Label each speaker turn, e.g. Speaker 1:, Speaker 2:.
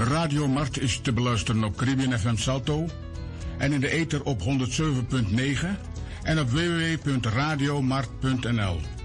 Speaker 1: Radio Mart is te beluisteren op Caribbean FM Salto en in de ether op 107.9 en op www.radiomart.nl.